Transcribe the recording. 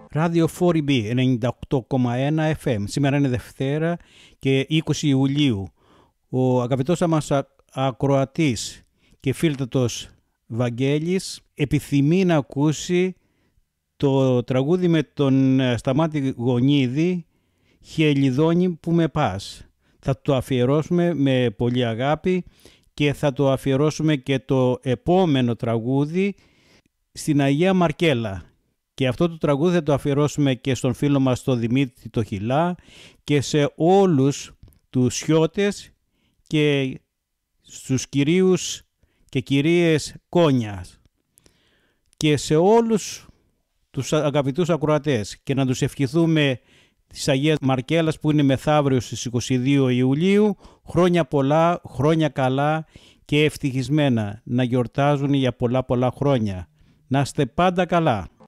Ράδιο 4B 98,1 FM. Σήμερα είναι Δευτέρα και 20 Ιουλίου. Ο αγαπητός μας ακροατής και φίλτατος Βαγγέλης επιθυμεί να ακούσει το τραγούδι με τον Σταμάτη Γονίδη, «Χελιδόνι που με πας». Θα το αφιερώσουμε με πολύ αγάπη και θα το αφιερώσουμε και το επόμενο τραγούδι στην Αγία Μαρκέλα. Και αυτό το τραγούδι θα το αφιερώσουμε και στον φίλο μας τον Δημήτρη το Χιλά και σε όλους τους σιώτες και στους κυρίους και κυρίες Κόνιας και σε όλους τους αγαπητούς ακροατές, και να τους ευχηθούμε της Αγίας Μαρκέλας που είναι μεθαύριο στις 22 Ιουλίου χρόνια πολλά, χρόνια καλά και ευτυχισμένα, να γιορτάζουν για πολλά χρόνια. Να είστε πάντα καλά.